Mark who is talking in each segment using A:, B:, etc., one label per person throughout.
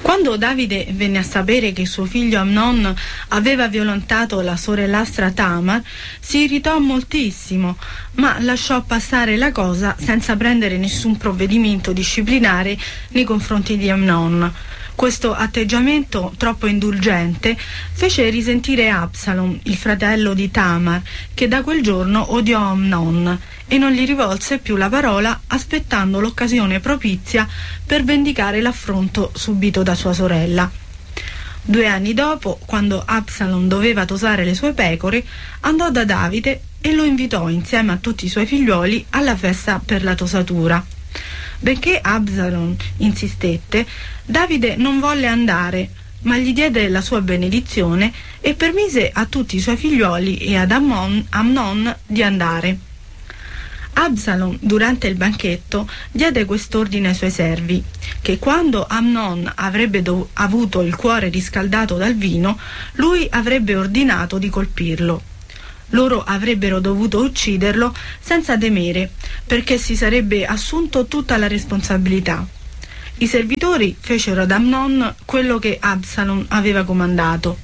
A: Quando Davide venne a sapere che suo figlio Amnon aveva violentato la sorellastra Tamar, si irritò moltissimo, ma lasciò passare la cosa senza prendere nessun provvedimento disciplinare nei confronti di Amnon. Questo atteggiamento troppo indulgente fece risentire Absalom, il fratello di Tamar, che da quel giorno odiò Amnon e non gli rivolse più la parola, aspettando l'occasione propizia per vendicare l'affronto subito da sua sorella. 2 anni dopo, quando Absalom doveva tosare le sue pecore, andò da Davide e lo invitò insieme a tutti i suoi figliuoli alla festa per la tosatura. Benché Absalom insistette, Davide non volle andare, ma gli diede la sua benedizione e permise a tutti i suoi figliuoli e ad Amnon di andare. Absalom, durante il banchetto, diede quest'ordine ai suoi servi, che quando Amnon avrebbe avuto il cuore riscaldato dal vino, lui avrebbe ordinato di colpirlo. Loro avrebbero dovuto ucciderlo senza temere, perché si sarebbe assunto tutta la responsabilità. I servitori fecero ad Amnon quello che Absalom aveva comandato,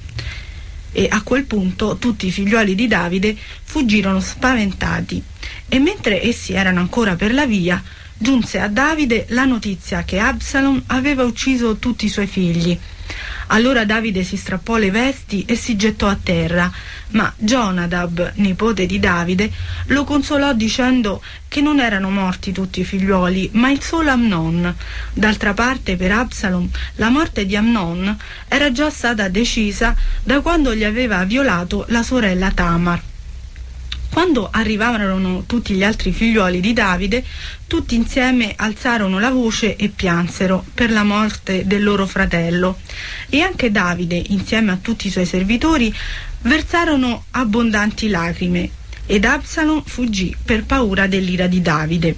A: e a quel punto tutti i figliuoli di Davide fuggirono spaventati, e mentre essi erano ancora per la via, giunse a Davide la notizia che Absalom aveva ucciso tutti i suoi figli. Allora Davide si strappò le vesti e si gettò a terra, ma Jonadab, nipote di Davide, lo consolò dicendo che non erano morti tutti i figliuoli, ma il solo Amnon. D'altra parte, per Absalom, la morte di Amnon era già stata decisa da quando gli aveva violato la sorella Tamar. Quando arrivarono tutti gli altri figliuoli di Davide, tutti insieme alzarono la voce e piansero per la morte del loro fratello. E anche Davide, insieme a tutti i suoi servitori, versarono abbondanti lacrime, ed Absalom fuggì per paura dell'ira di Davide.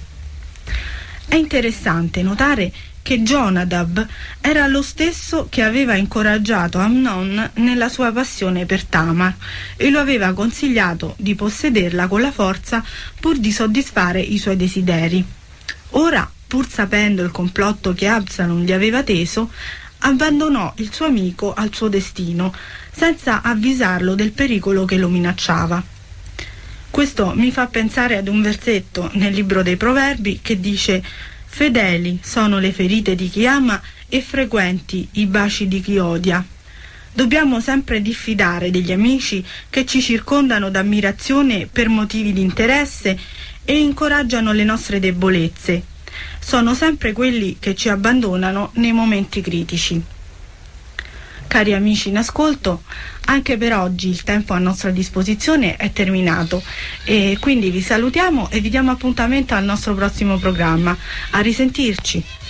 A: È interessante notare che Jonadab era lo stesso che aveva incoraggiato Amnon nella sua passione per Tamar e lo aveva consigliato di possederla con la forza pur di soddisfare i suoi desideri. Ora, pur sapendo il complotto che Absalom gli aveva teso, abbandonò il suo amico al suo destino, senza avvisarlo del pericolo che lo minacciava. Questo mi fa pensare ad un versetto nel libro dei Proverbi che dice: «Fedeli sono le ferite di chi ama e frequenti i baci di chi odia». Dobbiamo sempre diffidare degli amici che ci circondano d'ammirazione per motivi di interesse e incoraggiano le nostre debolezze. Sono sempre quelli che ci abbandonano nei momenti critici. Cari amici in ascolto, anche per oggi il tempo a nostra disposizione è terminato e quindi vi salutiamo e vi diamo appuntamento al nostro prossimo programma. A risentirci!